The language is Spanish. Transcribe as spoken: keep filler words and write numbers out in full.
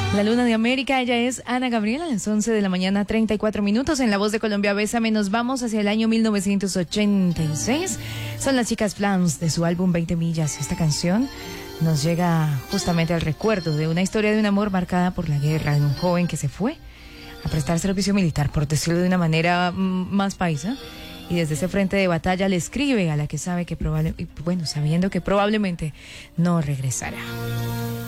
La Luna de América, ella es Ana Gabriela, a las once de la mañana, treinta y cuatro minutos. En La Voz de Colombia, Bésame, nos vamos hacia el año mil novecientos ochenta y seis. Son las chicas Flams de su álbum veinte millas. Esta canción nos llega justamente al recuerdo de una historia de un amor marcada por la guerra, de un joven que se fue a prestar servicio militar, por decirlo de una manera mm, más paisa. Y desde ese frente de batalla le escribe a la que sabe que probablemente, bueno, sabiendo que probablemente no regresará.